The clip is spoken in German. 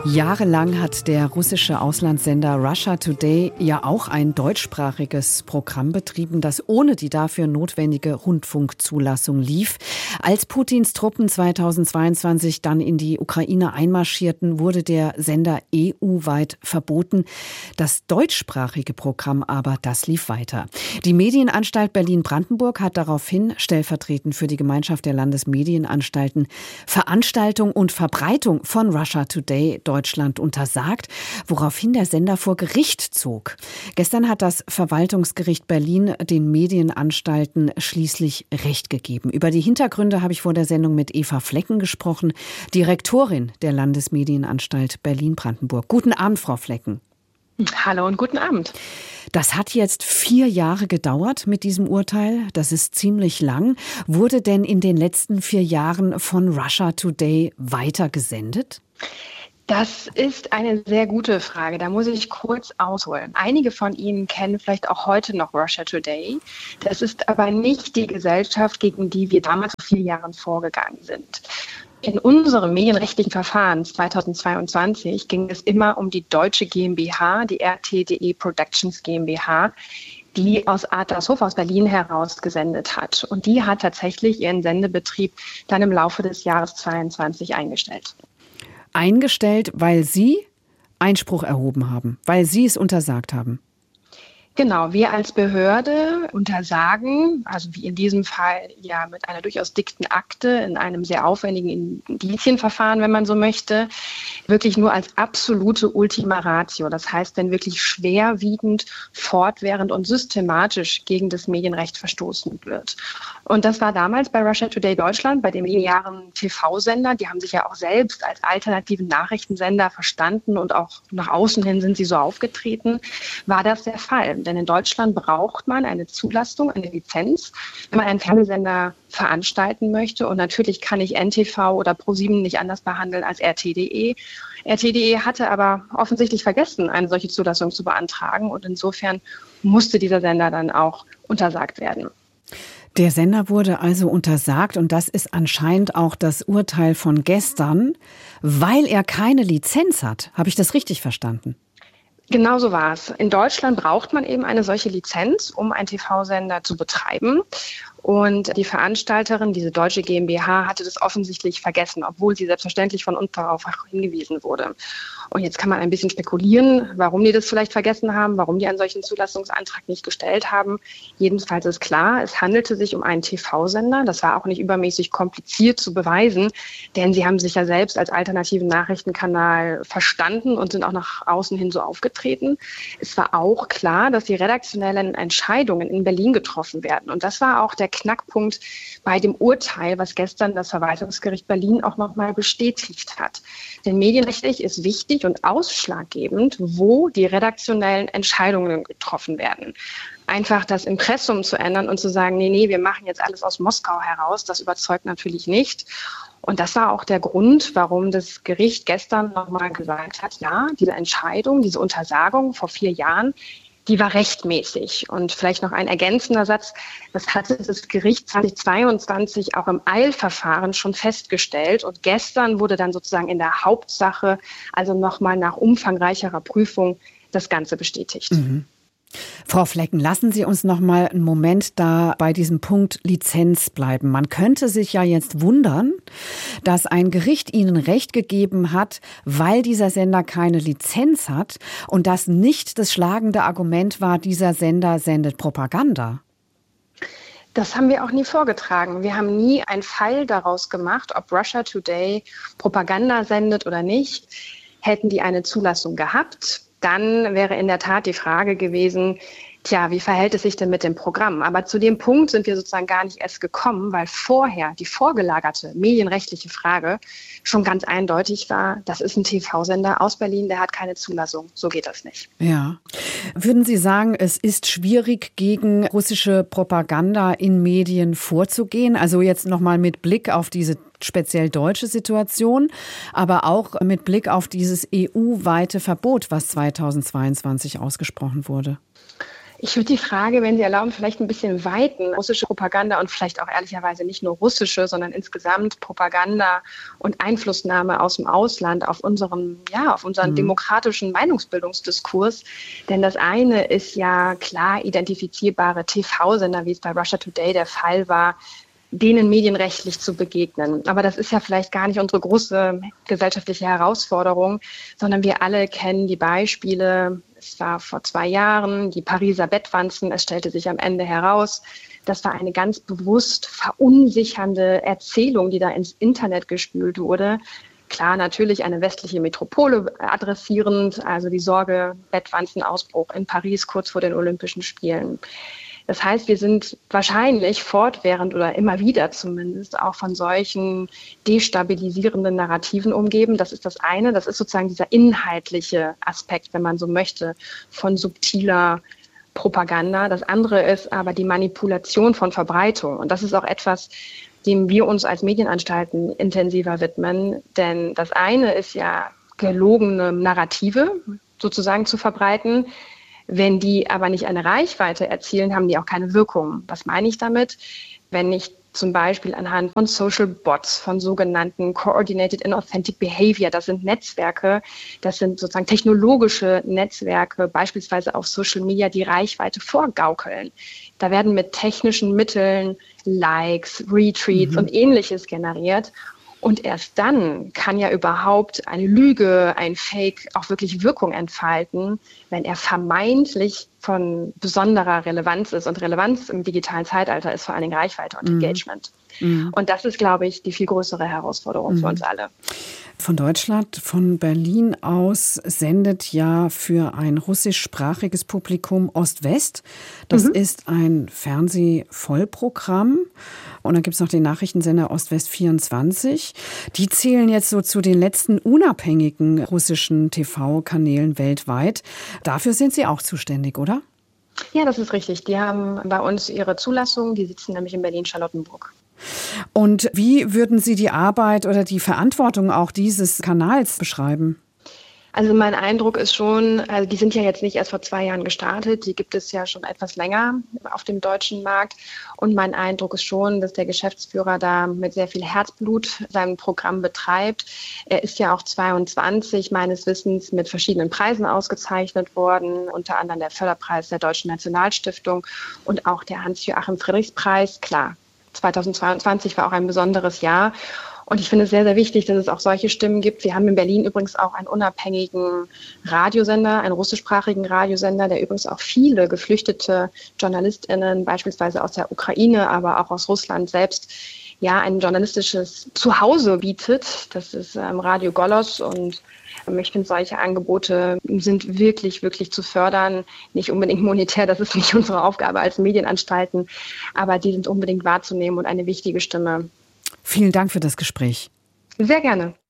Jahrelang hat der russische Auslandssender Russia Today ja auch ein deutschsprachiges Programm betrieben, das ohne die dafür notwendige Rundfunkzulassung lief. Als Putins Truppen 2022 dann in die Ukraine einmarschierten, wurde der Sender EU-weit verboten. Das deutschsprachige Programm aber, das lief weiter. Die Medienanstalt Berlin-Brandenburg hat daraufhin, stellvertretend für die Gemeinschaft der Landesmedienanstalten, Veranstaltung und Verbreitung von Russia Today Deutschland untersagt, woraufhin der Sender vor Gericht zog. Gestern hat das Verwaltungsgericht Berlin den Medienanstalten schließlich Recht gegeben. Über die Hintergründe habe ich vor der Sendung mit Eva Flecken gesprochen, Direktorin der Landesmedienanstalt Berlin-Brandenburg. Guten Abend, Frau Flecken. Hallo und guten Abend. Das hat jetzt 4 Jahre gedauert mit diesem Urteil. Das ist ziemlich lang. Wurde denn in den letzten 4 Jahren von Russia Today weitergesendet? Das ist eine sehr gute Frage. Da muss ich kurz ausholen. Einige von Ihnen kennen vielleicht auch heute noch Russia Today. Das ist aber nicht die Gesellschaft, gegen die wir damals vor 4 Jahren vorgegangen sind. In unserem medienrechtlichen Verfahren 2022 ging es immer um die deutsche GmbH, die RTDE Productions GmbH, die aus Adlershof aus Berlin heraus gesendet hat. Und die hat tatsächlich ihren Sendebetrieb dann im Laufe des Jahres 2022 eingestellt. Eingestellt, weil Sie Einspruch erhoben haben, weil Sie es untersagt haben. Genau, wir als Behörde untersagen, also wie in diesem Fall ja mit einer durchaus dikten Akte in einem sehr aufwendigen Indizienverfahren, wenn man so möchte, wirklich nur als absolute Ultima Ratio. Das heißt, wenn wirklich schwerwiegend, fortwährend und systematisch gegen das Medienrecht verstoßen wird. Und das war damals bei Russia Today Deutschland, bei dem linearen TV-Sender. Die haben sich ja auch selbst als alternativen Nachrichtensender verstanden und auch nach außen hin sind sie so aufgetreten, war das der Fall. Denn in Deutschland braucht man eine Zulassung, eine Lizenz, wenn man einen Fernsehsender veranstalten möchte. Und natürlich kann ich NTV oder ProSieben nicht anders behandeln als RTDE. RTDE hatte aber offensichtlich vergessen, eine solche Zulassung zu beantragen. Und insofern musste dieser Sender dann auch untersagt werden. Der Sender wurde also untersagt und das ist anscheinend auch das Urteil von gestern, weil er keine Lizenz hat. Habe ich das richtig verstanden? Genau so war es. In Deutschland braucht man eben eine solche Lizenz, um einen TV-Sender zu betreiben. Und die Veranstalterin, diese deutsche GmbH, hatte das offensichtlich vergessen, obwohl sie selbstverständlich von uns darauf hingewiesen wurde. Und jetzt kann man ein bisschen spekulieren, warum die das vielleicht vergessen haben, warum die einen solchen Zulassungsantrag nicht gestellt haben. Jedenfalls ist klar, es handelte sich um einen TV-Sender. Das war auch nicht übermäßig kompliziert zu beweisen, denn sie haben sich ja selbst als alternativen Nachrichtenkanal verstanden und sind auch nach außen hin so aufgetreten. Es war auch klar, dass die redaktionellen Entscheidungen in Berlin getroffen werden. Und das war auch der Knackpunkt bei dem Urteil, was gestern das Verwaltungsgericht Berlin auch nochmal bestätigt hat. Denn medienrechtlich ist wichtig und ausschlaggebend, wo die redaktionellen Entscheidungen getroffen werden. Einfach das Impressum zu ändern und zu sagen, nee, wir machen jetzt alles aus Moskau heraus, das überzeugt natürlich nicht. Und das war auch der Grund, warum das Gericht gestern nochmal gesagt hat, ja, diese Entscheidung, diese Untersagung vor 4 Jahren, die war rechtmäßig. Und vielleicht noch ein ergänzender Satz, das hatte das Gericht 2022 auch im Eilverfahren schon festgestellt. Und gestern wurde dann sozusagen in der Hauptsache, also nochmal nach umfangreicherer Prüfung, das Ganze bestätigt. Mhm. Frau Flecken, lassen Sie uns noch mal einen Moment da bei diesem Punkt Lizenz bleiben. Man könnte sich ja jetzt wundern, dass ein Gericht Ihnen Recht gegeben hat, weil dieser Sender keine Lizenz hat und das nicht das schlagende Argument war, dieser Sender sendet Propaganda. Das haben wir auch nie vorgetragen. Wir haben nie einen Fall daraus gemacht, ob Russia Today Propaganda sendet oder nicht. Hätten die eine Zulassung gehabt, dann wäre in der Tat die Frage gewesen, wie verhält es sich denn mit dem Programm? Aber zu dem Punkt sind wir sozusagen gar nicht erst gekommen, weil vorher die vorgelagerte medienrechtliche Frage schon ganz eindeutig war, das ist ein TV-Sender aus Berlin, der hat keine Zulassung. So geht das nicht. Ja. Würden Sie sagen, es ist schwierig, gegen russische Propaganda in Medien vorzugehen? Also jetzt nochmal mit Blick auf diese speziell deutsche Situation, aber auch mit Blick auf dieses EU-weite Verbot, was 2022 ausgesprochen wurde. Ich würde die Frage, wenn Sie erlauben, vielleicht ein bisschen weiten. Russische Propaganda und vielleicht auch ehrlicherweise nicht nur russische, sondern insgesamt Propaganda und Einflussnahme aus dem Ausland auf unseren demokratischen Meinungsbildungsdiskurs. Denn das eine ist ja klar identifizierbare TV-Sender, wie es bei Russia Today der Fall war, denen medienrechtlich zu begegnen. Aber das ist ja vielleicht gar nicht unsere große gesellschaftliche Herausforderung, sondern wir alle kennen die Beispiele. Es war vor 2 Jahren die Pariser Bettwanzen. Es stellte sich am Ende heraus, das war eine ganz bewusst verunsichernde Erzählung, die da ins Internet gespült wurde. Klar, natürlich eine westliche Metropole adressierend, also die Sorge Bettwanzenausbruch in Paris kurz vor den Olympischen Spielen. Das heißt, wir sind wahrscheinlich fortwährend oder immer wieder zumindest auch von solchen destabilisierenden Narrativen umgeben. Das ist das eine. Das ist sozusagen dieser inhaltliche Aspekt, wenn man so möchte, von subtiler Propaganda. Das andere ist aber die Manipulation von Verbreitung. Und das ist auch etwas, dem wir uns als Medienanstalten intensiver widmen. Denn das eine ist ja gelogene Narrative sozusagen zu verbreiten. Wenn die aber nicht eine Reichweite erzielen, haben die auch keine Wirkung. Was meine ich damit? Wenn ich zum Beispiel anhand von Social Bots, von sogenannten Coordinated Inauthentic Behavior, das sind Netzwerke, das sind sozusagen technologische Netzwerke, beispielsweise auf Social Media, die Reichweite vorgaukeln. Da werden mit technischen Mitteln Likes, Retweets und Ähnliches generiert. Und erst dann kann ja überhaupt eine Lüge, ein Fake auch wirklich Wirkung entfalten, wenn er vermeintlich von besonderer Relevanz ist. Und Relevanz im digitalen Zeitalter ist vor allen Dingen Reichweite und Engagement. Und das ist, glaube ich, die viel größere Herausforderung für uns alle. Von Deutschland, von Berlin aus sendet ja für ein russischsprachiges Publikum Ost-West. Das ist ein Fernsehvollprogramm. Und dann gibt es noch den Nachrichtensender Ost-West 24. Die zählen jetzt so zu den letzten unabhängigen russischen TV-Kanälen weltweit. Dafür sind Sie auch zuständig, oder? Ja, das ist richtig. Die haben bei uns ihre Zulassung. Die sitzen nämlich in Berlin-Charlottenburg. Und wie würden Sie die Arbeit oder die Verantwortung auch dieses Kanals beschreiben? Also mein Eindruck ist schon, also die sind ja jetzt nicht erst vor 2 Jahren gestartet, die gibt es ja schon etwas länger auf dem deutschen Markt. Und mein Eindruck ist schon, dass der Geschäftsführer da mit sehr viel Herzblut sein Programm betreibt. Er ist ja auch 22 meines Wissens mit verschiedenen Preisen ausgezeichnet worden, unter anderem der Förderpreis der Deutschen Nationalstiftung und auch der Hans-Joachim-Friedrichs-Preis. Klar, 2022 war auch ein besonderes Jahr. Und ich finde es sehr, sehr wichtig, dass es auch solche Stimmen gibt. Wir haben in Berlin übrigens auch einen unabhängigen Radiosender, einen russischsprachigen Radiosender, der übrigens auch viele geflüchtete JournalistInnen, beispielsweise aus der Ukraine, aber auch aus Russland selbst, ja, ein journalistisches Zuhause bietet. Das ist Radio Golos und ich finde, solche Angebote sind wirklich, wirklich zu fördern. Nicht unbedingt monetär, das ist nicht unsere Aufgabe als Medienanstalten, aber die sind unbedingt wahrzunehmen und eine wichtige Stimme. Vielen Dank für das Gespräch. Sehr gerne.